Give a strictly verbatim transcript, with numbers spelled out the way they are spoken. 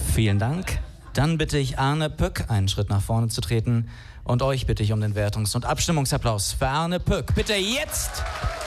Vielen Dank. Dann bitte ich Arne Pück, einen Schritt nach vorne zu treten. Und euch bitte ich um den Wertungs- und Abstimmungsapplaus für Arne Pück. Bitte jetzt!